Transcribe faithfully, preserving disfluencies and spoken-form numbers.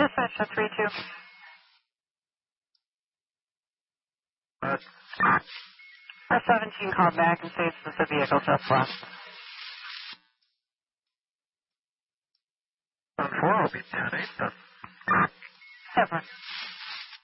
Dispatch to three two. Uh, R seventeen called back and states that the vehicle just left. on four will be ten eight. Separate.